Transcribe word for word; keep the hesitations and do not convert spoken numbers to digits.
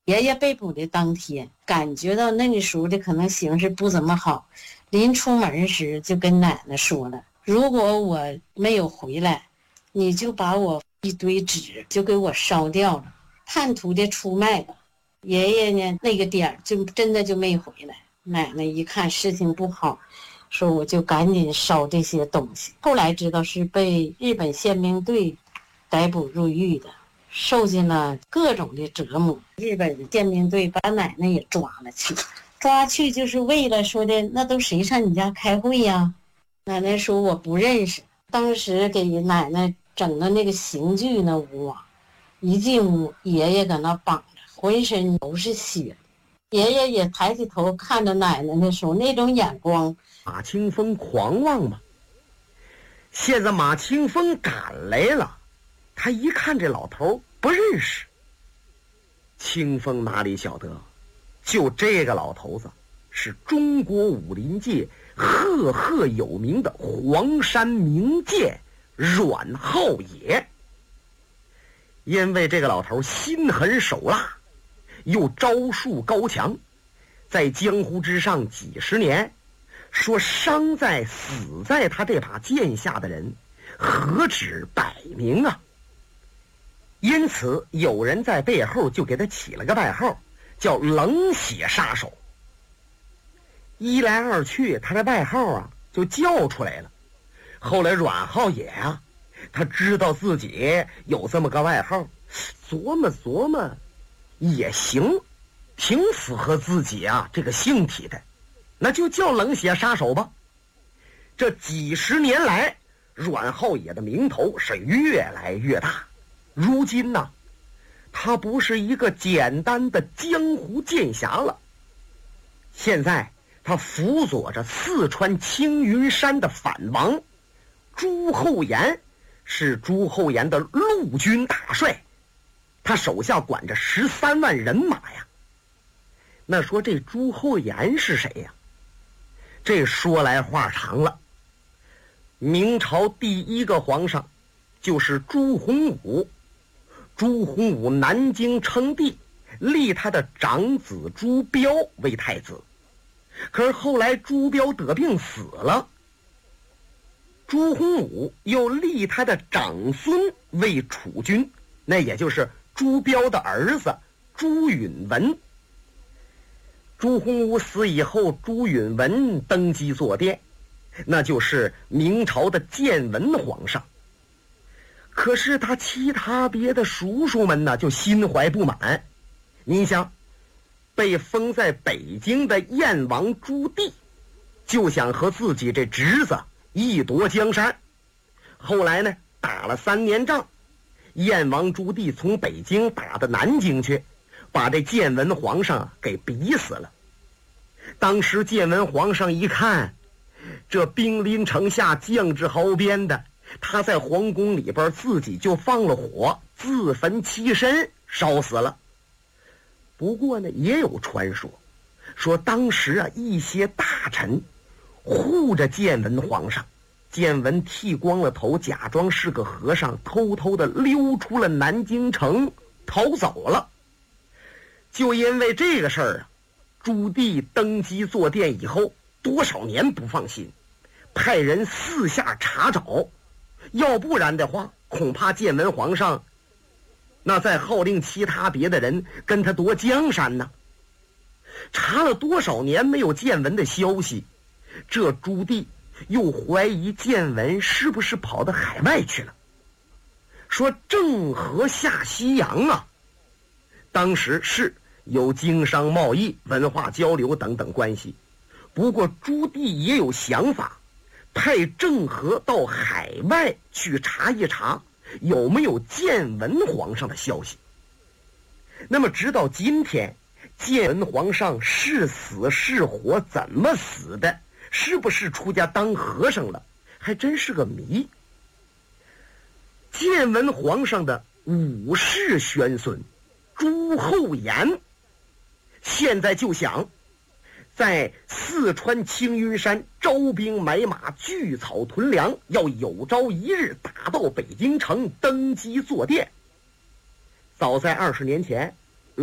爷爷被捕的当天，感觉到那个时候的可能形势不怎么好，临出门时就跟奶奶说了，如果我没有回来，你就把我一堆纸就给我烧掉了，叛徒的出卖了。爷爷呢那个点儿就真的就没回来。奶奶一看事情不好，说我就赶紧烧这些东西。后来知道是被日本宪兵队逮捕入狱的，受尽了各种的折磨。日本宪兵队把奶奶也抓了去，抓去就是为了说的那都谁上你家开会呀？奶奶说我不认识。当时给奶奶整的那个刑具那屋啊，一进屋爷爷搁那绑着，浑身都是血。爷爷也抬起头看着奶奶的时候，那种眼光， 马清风狂妄嘛。现在马清风赶来了，他一看这老头不认识。清风哪里晓得，就这个老头子是中国武林界赫赫有名的黄山名剑阮浩野。因为这个老头心狠手辣，又招数高强，在江湖之上几十年，说伤在死在他这把剑下的人何止百名啊！因此有人在背后就给他起了个外号，叫冷血杀手。一来二去，他的外号啊就叫出来了。后来阮浩野啊，他知道自己有这么个外号，琢磨琢磨也行，挺符合自己啊这个性体的，那就叫冷血杀手吧。这几十年来，阮浩野的名头是越来越大。如今呢、啊，他不是一个简单的江湖剑侠了，现在他辅佐着四川青云山的反王朱厚炎，是朱厚炎的陆军大帅，他手下管着十三万人马呀。那说这朱厚炎是谁呀？这说来话长了。明朝第一个皇上就是朱洪武，朱洪武南京称帝，立他的长子朱标为太子。可是后来朱标得病死了，朱洪武又立他的长孙为储君，那也就是朱标的儿子朱允文。朱洪武死以后，朱允文登基坐殿，那就是明朝的建文皇上。可是他其他别的叔叔们呢，就心怀不满。你想，被封在北京的燕王朱棣就想和自己这侄子一夺江山。后来呢，打了三年仗，燕王朱棣从北京打到南京去，把这建文皇上给逼死了。当时建文皇上一看，这兵临城下，将至壕边的，他在皇宫里边自己就放了火，自焚其身，烧死了。不过呢，也有传说，说当时啊，一些大臣护着建文皇上，建文剃光了头，假装是个和尚，偷偷的溜出了南京城，逃走了。就因为这个事儿啊，朱棣登基坐殿以后，多少年不放心，派人四下查找，要不然的话，恐怕建文皇上那再号令其他别的人跟他夺江山呢。查了多少年没有建文的消息，这朱棣又怀疑建文是不是跑到海外去了，说郑和下西洋啊，当时是有经商贸易、文化交流等等关系。不过朱棣也有想法，派郑和到海外去查一查有没有建文皇上的消息。那么直到今天，建文皇上是死是活，怎么死的，是不是出家当和尚了，还真是个谜。建文皇上的五世玄孙朱厚炎，现在就想在四川青云山招兵买马，聚草屯粮，要有朝一日打到北京城，登基坐殿。早在二十年前，